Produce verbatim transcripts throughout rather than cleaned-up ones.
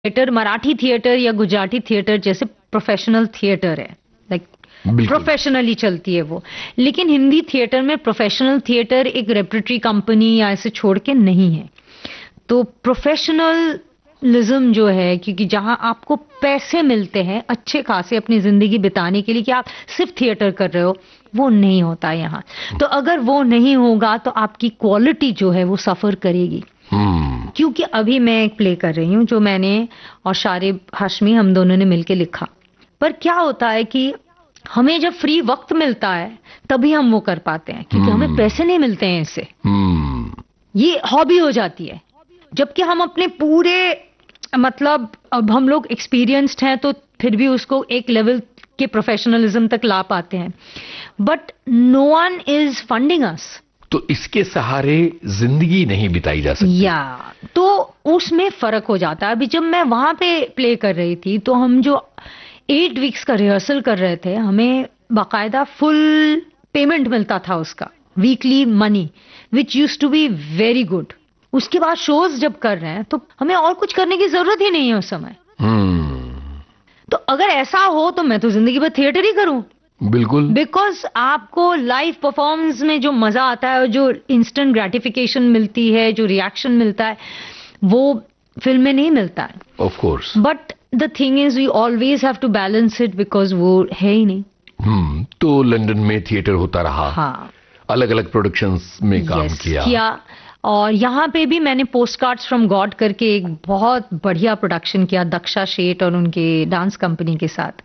Theatre Marathi theatre या Gujarati theatre जैसे professional theatre है, लाइक प्रोफेशनली चलती है वो। लेकिन हिंदी थिएटर में प्रोफेशनल थिएटर एक रेपरेटरी कंपनी या ऐसे छोड़ के नहीं है। तो प्रोफेशनलिज्म जो है, क्योंकि जहां आपको पैसे मिलते हैं अच्छे खासे अपनी जिंदगी बिताने के लिए कि आप सिर्फ थिएटर कर रहे हो, वो नहीं होता यहाँ। तो अगर वो नहीं होगा तो आपकी क्वालिटी जो है वो सफर करेगी। Hmm. क्योंकि अभी मैं एक प्ले कर रही हूँ जो मैंने और शारिब हाशमी हम दोनों ने मिलके लिखा। पर क्या होता है कि हमें जब फ्री वक्त मिलता है तभी हम वो कर पाते हैं, क्योंकि hmm. हमें पैसे नहीं मिलते हैं इससे। hmm. ये हॉबी हो जाती है। जबकि हम अपने पूरे मतलब अब हम लोग एक्सपीरियंस्ड हैं तो फिर भी उसको एक लेवल के प्रोफेशनलिज्म तक ला पाते हैं। But no one is funding अस। तो इसके सहारे जिंदगी नहीं बिताई जा सकती। या तो उसमें फर्क हो जाता है। अभी जब मैं वहां पे प्ले कर रही थी तो हम जो एट वीक्स का रिहर्सल कर रहे थे, हमें बाकायदा फुल पेमेंट मिलता था उसका, weekly money, which use to be very good. उसके बाद शोज जब कर रहे हैं तो हमें और कुछ करने की जरूरत ही नहीं है उस समय। hmm. तो अगर ऐसा हो तो मैं तो जिंदगी भर थिएटर ही करूं। बिल्कुल, बिकॉज आपको लाइव परफॉर्मेंस में जो मजा आता है, जो इंस्टेंट ग्रेटिफिकेशन मिलती है, जो रिएक्शन मिलता है, वो फिल्म में नहीं मिलता है। Of course. But the thing is we always have to balance it, because वो है ही नहीं। हम्म तो लंदन में थिएटर होता रहा। हाँ, अलग अलग प्रोडक्शंस में काम yes, किया किया। और यहाँ पे भी मैंने पोस्ट कार्ड्स फ्रॉम गॉड करके एक बहुत बढ़िया प्रोडक्शन किया दक्षा शेठ और उनके डांस कंपनी के साथ।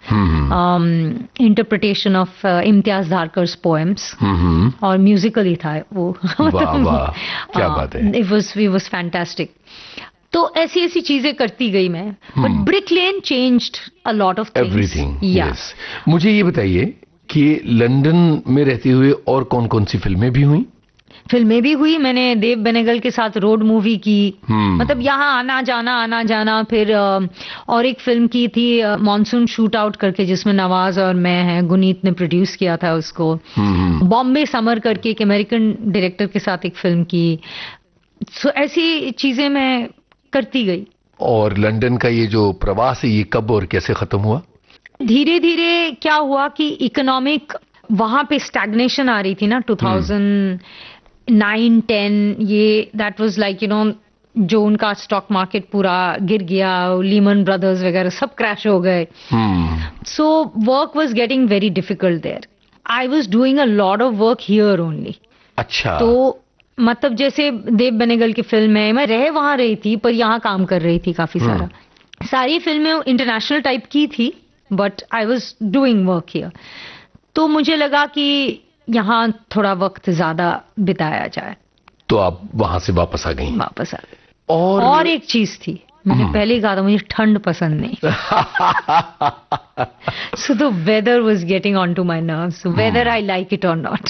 Interpretation of Imtiaz Dharkar poems, और म्यूजिकल ही था वो। वाह वाह, क्या बात है। It was it was fantastic. तो ऐसी ऐसी चीजें करती गई मैं। But brick lane changed a lot of things. Everything. Yes, मुझे ये बताइए कि लंदन में रहते हुए और कौन कौन सी फिल्में भी हुई? फिल्में भी हुई। मैंने देव बेनेगल के साथ रोड मूवी की। hmm. मतलब यहाँ आना जाना आना जाना। फिर और एक फिल्म की थी मॉनसून शूट आउट करके, जिसमें नवाज और मैं हैं, गुनीत ने प्रोड्यूस किया था उसको। बॉम्बे hmm. समर करके एक अमेरिकन डायरेक्टर के साथ एक फिल्म की। सो ऐसी चीजें मैं करती गई। और लंदन का ये जो प्रवास है, ये कब और कैसे खत्म हुआ? धीरे धीरे क्या हुआ कि इकोनॉमिक वहां पे स्टैग्नेशन आ रही थी ना, टू थाउजेंड नाइन टेन, ये that was like you know, जो उनका स्टॉक मार्केट पूरा गिर गया, लीमन ब्रदर्स वगैरह सब क्रैश हो गए। So work was getting very difficult there. I was doing a lot of work here only. अच्छा। तो मतलब जैसे देव बेनेगल की फिल्म है, मैं रह वहां रही थी पर यहाँ काम कर रही थी काफी सारा। सारी फिल्में इंटरनेशनल टाइप की थी, but I was doing work here. तो मुझे लगा कि यहाँ थोड़ा वक्त ज्यादा बिताया जाए, तो आप वहां से वापस आ गई? वापस आ गई। और और एक चीज थी, मैंने पहले ही कहा था मुझे ठंड पसंद नहीं। So the weather was getting on to my nerves, whether I like it और नॉट।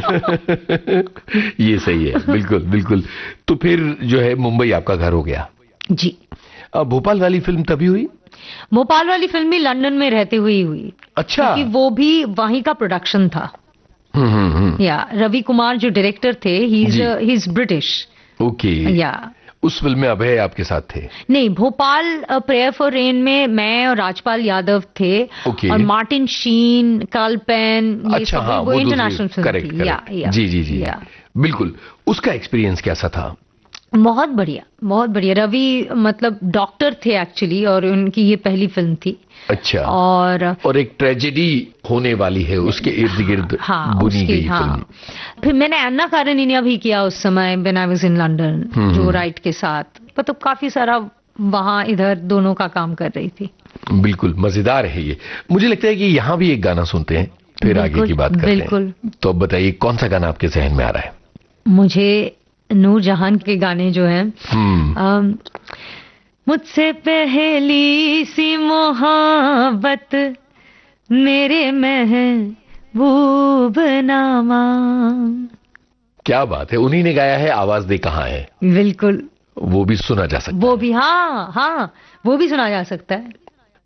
ये सही है, बिल्कुल बिल्कुल। तो फिर जो है मुंबई आपका घर हो गया? जी। भोपाल वाली फिल्म तभी हुई? भोपाल वाली फिल्म भी लंदन में रहते हुए हुई। अच्छा। क्योंकि वो भी वहीं का प्रोडक्शन था। या रवि कुमार जो डायरेक्टर थे, he is he is British. Okay. या उस फिल्म में अभय आपके साथ थे? नहीं, भोपाल प्रेयर फॉर रेन में मैं और राजपाल यादव थे। okay. और मार्टिन शीन, कार्ल पेन, ये अच्छा, सब हाँ, वो, वो इंटरनेशनल फिल्म करेक्ट, थी। करेक्ट, या, या, जी जी जी या. बिल्कुल। उसका एक्सपीरियंस कैसा था? बहुत बढ़िया, बहुत बढ़िया। रवि मतलब डॉक्टर थे एक्चुअली, और उनकी ये पहली फिल्म थी। अच्छा। और और एक ट्रेजेडी होने वाली है, उसके इर्द गिर्द हाँ, बुनी गई हाँ। फिल्म। फिर मैंने अन्ना कारेनिना भी किया उस समय, when I was in London, जो राइट के साथ। मतलब काफी सारा वहां इधर दोनों का काम कर रही थी। बिल्कुल मजेदार है ये। मुझे लगता है कि यहाँ भी एक गाना सुनते हैं, फिर आगे की बात करते हैं। बिल्कुल। तो अब बताइए कौन सा गाना आपके जहन में आ रहा है? मुझे नूर जहान के गाने जो हैं, मुझसे पहली सी मोहब्बत मेरे महबूब नामा। क्या बात है, उन्हीं ने गाया है। आवाज दे कहाँ है? बिल्कुल। वो भी सुना जा सकता है? वो भी, हाँ हाँ, वो भी सुना जा सकता है।